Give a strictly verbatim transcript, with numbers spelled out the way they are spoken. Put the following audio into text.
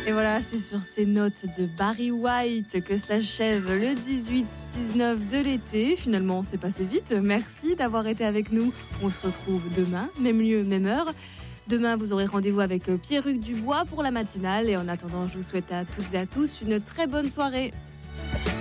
Et voilà, c'est sur ces notes de Barry White que s'achève le dix-huit dix-neuf de l'été. Finalement, c'est passé vite. Merci d'avoir été avec nous. On se retrouve demain, même lieu, même heure. Demain, vous aurez rendez-vous avec Pierruc Dubois pour la matinale. Et en attendant, je vous souhaite à toutes et à tous une très bonne soirée.